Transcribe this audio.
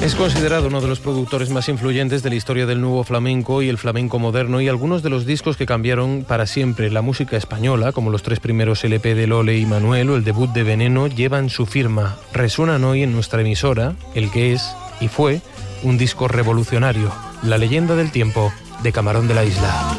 Es considerado uno de los productores más influyentes de la historia del nuevo flamenco y el flamenco moderno, y algunos de los discos que cambiaron para siempre la música española, como los 3 primeros LP de Lole y Manuel o el debut de Veneno, llevan su firma. Resuenan hoy en nuestra emisora el que es y fue un disco revolucionario, La leyenda del tiempo de Camarón de la Isla.